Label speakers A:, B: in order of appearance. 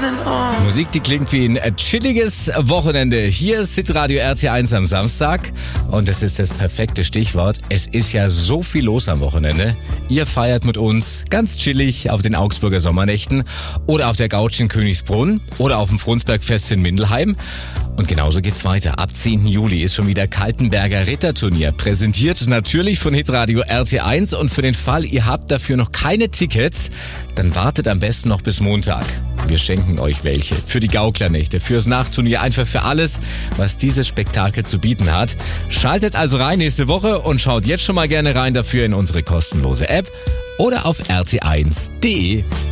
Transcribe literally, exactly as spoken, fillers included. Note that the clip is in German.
A: Musik, die klingt wie ein chilliges Wochenende. Hier ist Hitradio R T eins am Samstag. Und das ist das perfekte Stichwort. Es ist ja so viel los am Wochenende. Ihr feiert mit uns ganz chillig auf den Augsburger Sommernächten oder auf der Gauch in Königsbrunn oder auf dem Frundsbergfest in Mindelheim. Und genauso geht's weiter. Ab zehnten Juli ist schon wieder Kaltenberger Ritterturnier. Präsentiert natürlich von Hitradio R T eins. Und für den Fall, ihr habt dafür noch keine Tickets, dann wartet am besten noch bis Montag. Wir schenken euch welche. Für die Gauklernächte, fürs Nachtturnier, einfach für alles, was dieses Spektakel zu bieten hat. Schaltet also rein nächste Woche und schaut jetzt schon mal gerne rein dafür in unsere kostenlose App oder auf r t eins punkt d e.